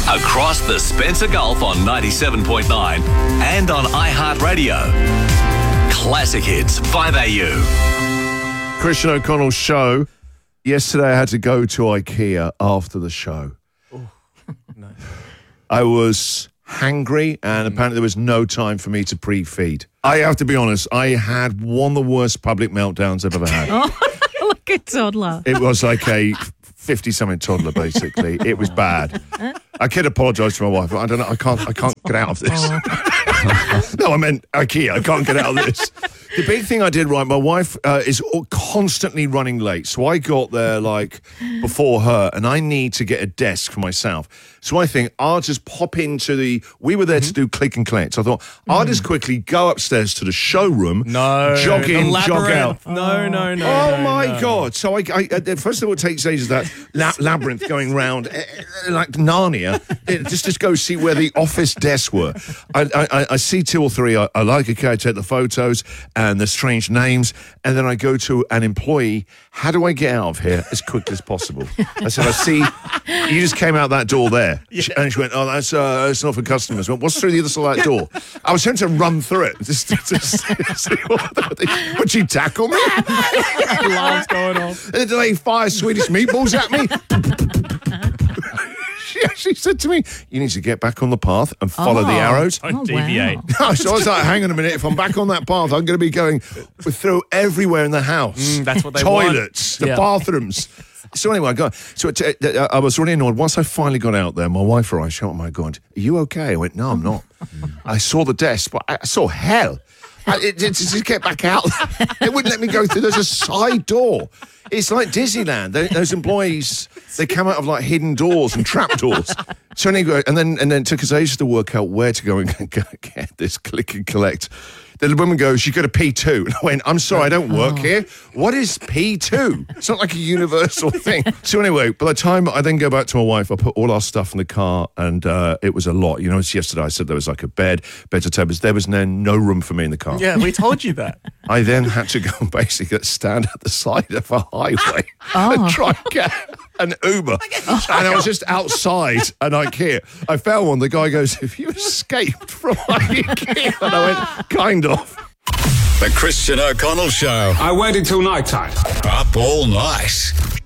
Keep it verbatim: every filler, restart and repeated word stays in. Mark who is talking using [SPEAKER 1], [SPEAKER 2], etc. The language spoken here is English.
[SPEAKER 1] Across the Spencer Gulf on ninety-seven point nine and on iHeartRadio. Classic Hits, five A U.
[SPEAKER 2] Christian O'Connell's show. Yesterday I had to go to IKEA after the show.
[SPEAKER 3] Oh, no.
[SPEAKER 2] I was hangry and apparently there was no time for me to pre-feed. I have to be honest, I had one of the worst public meltdowns I've ever had.
[SPEAKER 4] Oh, like a toddler.
[SPEAKER 2] It was like a fifty-something toddler, basically. It was bad. I could apologise to my wife, but I don't know. I can't. I can't get out of this.
[SPEAKER 4] Oh.
[SPEAKER 2] No, I meant IKEA. I can't get out of this. The big thing I did right. My wife uh, is constantly running late, so I got there like before her, and I need to get a desk for myself. So I think I'll just pop into the. We were there mm-hmm. to do click and collect. So I thought mm. I'll just quickly go upstairs to the showroom.
[SPEAKER 3] No,
[SPEAKER 2] jog in, jog out.
[SPEAKER 3] No, no, no.
[SPEAKER 2] Oh
[SPEAKER 3] no,
[SPEAKER 2] my
[SPEAKER 3] no.
[SPEAKER 2] God! So I, I uh, first of all, it takes ages that la- labyrinth going round uh, like Narnia. It, just just go see where the office desks were. I, I, I see two or three. I, I like okay. I take the photos and the strange names, and then I go to an employee. How do I get out of here as quickly as possible? I said, I see you just came out that door there, yeah. And she went, oh, that's uh, that's not for customers. I went, what's through the other side of that door? I was trying to run through it. Just, just, just, would she tackle me?
[SPEAKER 3] Alarms going off.
[SPEAKER 2] And then they fire Swedish meatballs at me. She actually said to me, you need to get back on the path and follow
[SPEAKER 4] oh.
[SPEAKER 2] the arrows.
[SPEAKER 3] Don't
[SPEAKER 4] oh,
[SPEAKER 3] deviate.
[SPEAKER 4] Wow.
[SPEAKER 2] So I was like, hang on a minute. If I'm back on that path, I'm going to be going through everywhere in the house.
[SPEAKER 3] Mm, that's what they
[SPEAKER 2] Toilets,
[SPEAKER 3] want.
[SPEAKER 2] the
[SPEAKER 3] Yeah.
[SPEAKER 2] bathrooms. So anyway, I got. So it, uh, I was really annoyed. Once I finally got out there, my wife arrived. She went, oh my God, are you okay? I went, no, I'm not. I saw the desk, but I saw hell. I, it, it just get back out. It wouldn't let me go through. There's a side door. It's like Disneyland. They, those employees, they come out of like hidden doors and trap doors. So anyway, and then and then it took us ages to work out where to go and get this click and collect. Then the woman goes, you go to P two. And I went, I'm sorry, I don't work oh. here. What is P two? It's not like a universal thing. So anyway, by the time I then go back to my wife, I put all our stuff in the car, and uh, it was a lot. You know, it's yesterday I said there was like a bed, beds and tables. There was no, no room for me in the car.
[SPEAKER 3] Yeah, we told you that.
[SPEAKER 2] I then had to go and basically stand at the side of a highway
[SPEAKER 4] oh.
[SPEAKER 2] and try and get an Uber. And I was just outside an IKEA. I found one. The guy goes, have you escaped from IKEA? And I went, kind of.
[SPEAKER 1] The Christian O'Connell Show.
[SPEAKER 5] I waited till night time.
[SPEAKER 1] Up all night.